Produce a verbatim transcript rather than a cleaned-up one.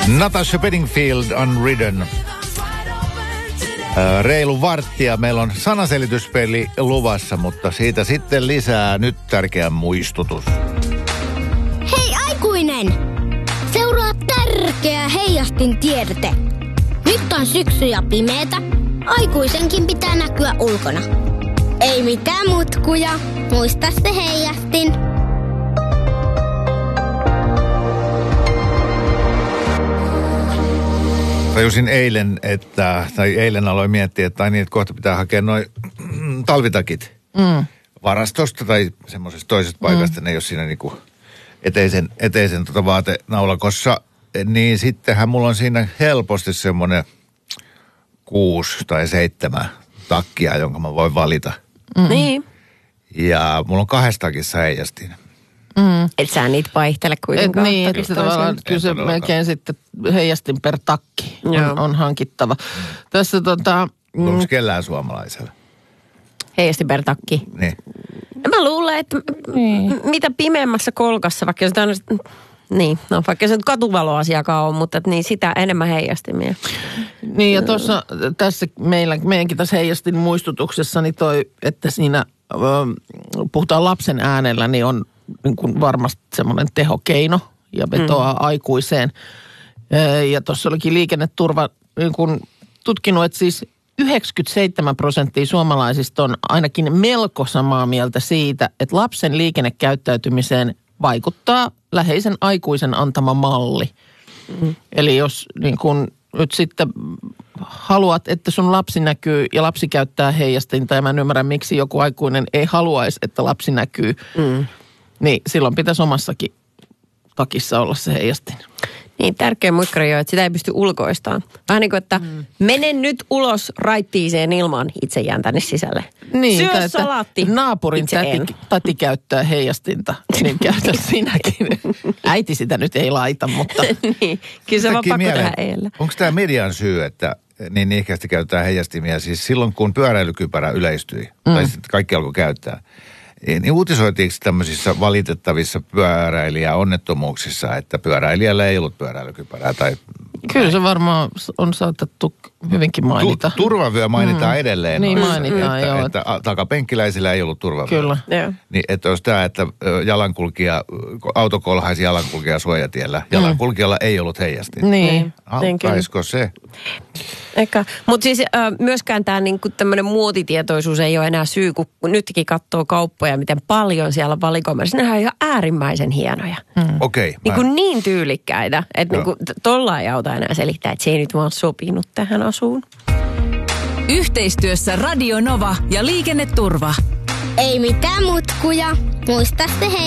Natasha Bedingfield, Unridden. Reilu varttia. Meillä on sanaselityspeli luvassa, mutta siitä sitten lisää nyt tärkeä muistutus. Hei aikuinen! Seuraa tärkeä heijastin tiedote. Nyt on syksy ja pimeetä. Aikuisenkin pitää näkyä ulkona. Ei mitään mutkuja. Muista se heijastin. Tajusin eilen, että, tai eilen aloin miettiä, että, niin, että kohta pitää hakea noin talvitakit mm. varastosta tai semmoisesta toisesta paikasta. Mm. Ne ei ole siinä niinku eteisen, eteisen tota vaatenaulakossa. Niin sittenhän mulla on siinä helposti semmoinen kuusi tai seitsemän takkia, jonka mä voin valita. Mm. Niin. Ja mulla on kahdessa takissa heijastin. Mm. Et sä niitä vaihtele kuitenkaan. Et niin, että se tavallaan kyllä se melkein sitten heijastin per takki on, on hankittava. Mm. Tässä tota... Mm, onko kellään suomalaisella? Heijastin per takki? Niin. Mä luulen, että niin. mitä pimeämmässä kolkassa, vaikka se on... Niin, no vaikka se nyt katuvaloasiakaan on, mutta niin sitä enemmän heijastimia. Niin ja tuossa tässä meillä, meidänkin tässä heijastin muistutuksessa, niin toi, että siinä ö, puhutaan lapsen äänellä, niin on niin kuin varmasti semmoinen tehokeino ja vetoaa mm. aikuiseen. Ja tuossa olikin liikenneturva niin kuin tutkinut, että siis yhdeksänkymmentäseitsemän prosenttia suomalaisista on ainakin melko samaa mieltä siitä, että lapsen liikennekäyttäytymiseen vaikuttaa läheisen aikuisen antama malli. Mm. Eli jos niin kun nyt sitten haluat, että sun lapsi näkyy ja lapsi käyttää heijastinta, ja mä en ymmärrä, miksi joku aikuinen ei haluaisi, että lapsi näkyy, mm. niin silloin pitäisi omassakin takissa olla se heijastin. Niin, tärkeä muikkari jo, että sitä ei pysty ulkoistamaan. Vähän niin kuin, että mm. mene nyt ulos raittiiseen ilmaan, itse jään tänne sisälle. Niin, syö salaatti. Naapurin täti, täti käyttää heijastinta, niin käytä sinäkin. Äiti sitä nyt ei laita, mutta... niin, kyllä se vaan pakko tehdä eilen. Onko tämä median syy, että niin ikäisesti käytetään heijastimia? Siis silloin, kun pyöräilykypärä yleistyi, mm. tai sitten kaikki alkoi käyttää, niin uutisoitiinko tämmöisissä valitettavissa pyöräilijäonnettomuuksissa, että pyöräilijällä ei ollut pyöräilykypärää tai... Kyllä se varmaan on saatettu hyvinkin mainita. Tu- turvavyö mainitaan mm. edelleen. Niin olisi, mainitaan, että, joo. Että, että takapenkkiläisillä ei ollut turvavyö. Kyllä. Niin, että jos tämä, että jalankulkija, auto kolhaisi jalankulkija suojatiellä, jalankulkijalla ei ollut heijastin. Niin. Auttaisiko se? Eikä. Mutta siis äh, myöskään tämä niinku tämmöinen muotitietoisuus ei ole enää syy, kun nytkin katsoo kauppoja, miten paljon siellä on valikoimassa. Nehän on ihan äärimmäisen hienoja. Hmm. Okei. Okay, niinku niin tyylikkäitä, että niinku tolla ei auta enää selittää, että se ei nyt vaan sopinut tähän asuun. Yhteistyössä Radio Nova ja Liikenneturva. Ei mitään mutkuja. Muista se hei.